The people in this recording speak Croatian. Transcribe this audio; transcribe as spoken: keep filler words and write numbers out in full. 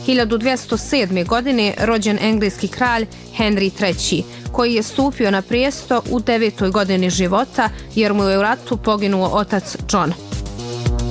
hiljadu dvjesto sedme. godine rođen engleski kralj Henry treći, koji je stupio na prijesto u devetoj godini života jer mu je u ratu poginuo otac John.